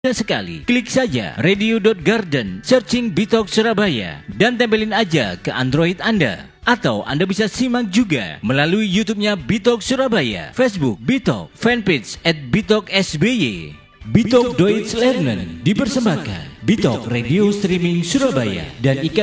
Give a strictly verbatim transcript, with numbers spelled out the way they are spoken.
Mudah sekali, klik saja radio dot garden, searching Bitok Surabaya, dan tempelin aja ke Android Anda. Atau Anda bisa simak juga melalui YouTube-nya Bitok Surabaya, Facebook Bitok, fanpage at Bitok S B Y. Bitok Deutsch Lernen dipersembahkan Bitok Radio Streaming Surabaya dan Ikat